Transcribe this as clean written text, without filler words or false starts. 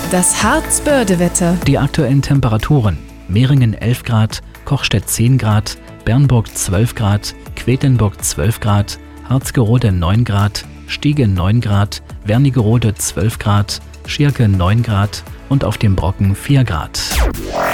Das Harz-Börde-Wetter. Die aktuellen Temperaturen: Meringen 11 Grad, Kochstedt 10 Grad, Bernburg 12 Grad, Quedlinburg 12 Grad, Harzgerode 9 Grad, Stiege 9 Grad, Wernigerode 12 Grad, Schirke 9 Grad und auf dem Brocken 4 Grad.